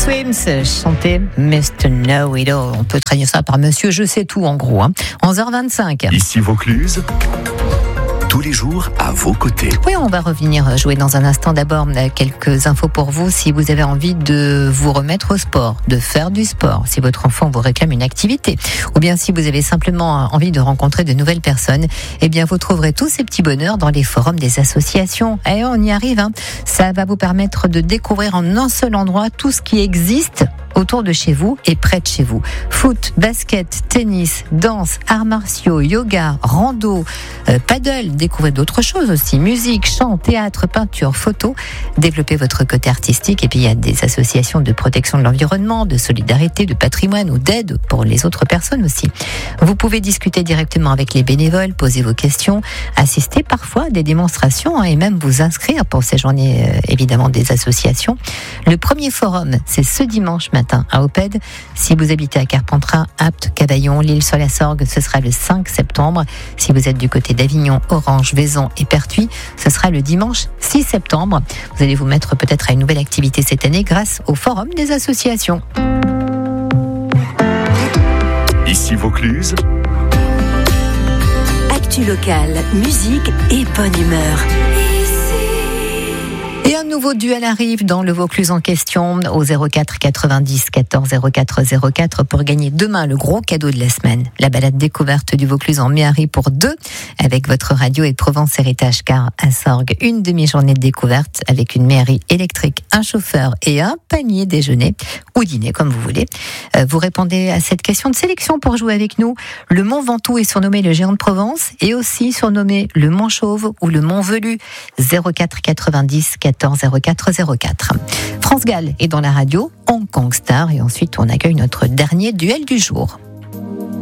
Swims chantait Mr. Know It All. On peut traduire ça par Monsieur Je sais tout en gros. 11h25. Ici Vaucluse. Tous les jours à vos côtés. Oui, on va revenir jouer dans un instant. D'abord, quelques infos pour vous. Si vous avez envie de vous remettre au sport, de faire du sport, si votre enfant vous réclame une activité, ou bien si vous avez simplement envie de rencontrer de nouvelles personnes, eh bien, vous trouverez tous ces petits bonheurs dans les forums des associations. Et on y arrive. Ça va vous permettre de découvrir en un seul endroit tout ce qui existe autour de chez vous et près de chez vous. Foot, basket, tennis, danse, arts martiaux, yoga, rando, paddle, découvrez d'autres choses aussi, musique, chant, théâtre, peinture, photo, développez votre côté artistique. Et puis il y a des associations de protection de l'environnement, de solidarité, de patrimoine ou d'aide pour les autres personnes aussi. Vous pouvez discuter directement avec les bénévoles, poser vos questions, assister parfois à des démonstrations et même vous inscrire pour ces journées évidemment des associations. Le premier forum, c'est ce dimanche matin à Opède. Si vous habitez à Carpentras, Apt, Cavaillon, l'Isle-sur-la-Sorgue, ce sera le 5 septembre. Si vous êtes du côté d'Avignon, Orange, Vaison et Pertuis, ce sera le dimanche 6 septembre. Vous allez vous mettre peut-être à une nouvelle activité cette année grâce au Forum des associations. Ici Vaucluse. Actu locale, musique et bonne humeur. Et un nouveau duel arrive dans le Vaucluse en question au 04 90 14 04 04 pour gagner demain le gros cadeau de la semaine. La balade découverte du Vaucluse en Méhari pour 2 avec votre radio et Provence Héritage Car à Sorgues. Une demi-journée de découverte avec une Méhari électrique, un chauffeur et un panier déjeuner ou dîner comme vous voulez. Vous répondez à cette question de sélection pour jouer avec nous. Le Mont Ventoux est surnommé le géant de Provence et aussi surnommé le Mont Chauve ou le Mont Velu. 04 90 14 04 04. France Gall est dans la radio, Hong Kong Star et ensuite on accueille notre dernier duel du jour.